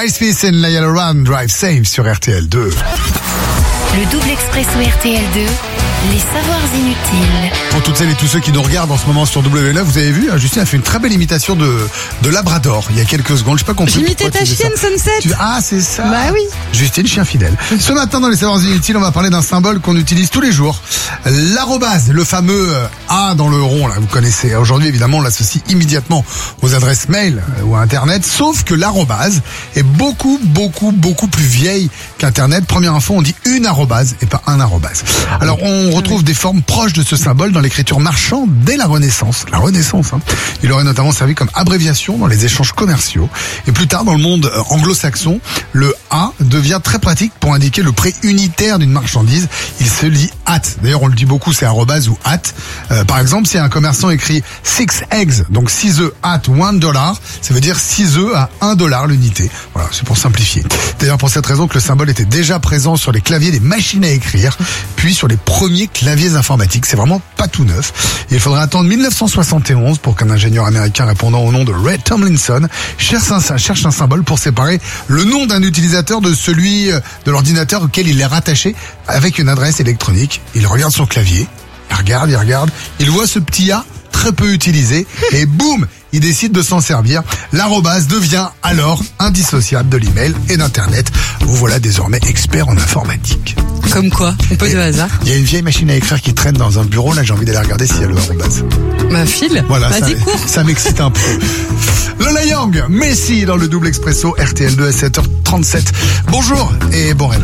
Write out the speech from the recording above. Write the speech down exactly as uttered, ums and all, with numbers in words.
Miles Smith and Niall Horan, Drive Safe sur R T L deux. Le double expresso R T L deux, les savoirs inutiles. Pour toutes celles et tous ceux qui nous regardent en ce moment sur W neuf, vous avez vu, Justine a fait une très belle imitation de, de Labrador il y a quelques secondes. Je sais pas compris. J'imitais ta chienne Sunset. Tu... Ah, c'est ça. Bah oui. Justine, chien fidèle. Ce matin, dans les savoirs inutiles, on va parler d'un symbole qu'on utilise tous les jours. L'arrobase, le fameux A dans le rond, là, vous connaissez. Aujourd'hui, évidemment, on l'associe immédiatement aux adresses mail ou à Internet, sauf que l'arrobase est beaucoup, beaucoup, beaucoup plus vieille qu'Internet. Première info, on dit une arrobase et pas un arrobase. Alors, on retrouve des formes proches de ce symbole dans l'écriture marchande dès la Renaissance. La Renaissance, hein. Il aurait notamment servi comme abréviation dans les échanges commerciaux. Et plus tard, dans le monde anglo-saxon, le A devient très pratique pour indiquer le prix unitaire d'une marchandise. Il se lit at. D'ailleurs, on le dit beaucoup, c'est arrobase ou at. Euh, par exemple, si un commerçant écrit six eggs, donc six œufs at one dollar, ça veut dire six œufs à un dollar l'unité. Voilà, c'est pour simplifier. D'ailleurs, pour cette raison que le symbole était déjà présent sur les claviers des machines à écrire, puis sur les premiers claviers informatiques. C'est vraiment pas tout neuf. Et il faudrait attendre mille neuf cent soixante et onze pour qu'un ingénieur américain répondant au nom de Ray Tomlinson cherche un, cherche un symbole pour séparer le nom d'un utilisateur de celui de l'ordinateur auquel il est rattaché avec une adresse électronique. Il regarde son clavier, il regarde, il regarde, il voit ce petit A très peu utilisé et boum, il décide de s'en servir. L'arrobase devient alors indissociable de l'email et d'Internet. Vous voilà désormais expert en informatique. Comme quoi, un peu de hasard. Il y a une vieille machine à écrire qui traîne dans un bureau, là j'ai envie d'aller regarder si elle a le arrobase. Ma file, voilà, vas-y, ça, cours. Ça m'excite un peu. Lola Young, Messi dans le double expresso R T L deux à sept heures trente-sept. Bonjour et bon réveil.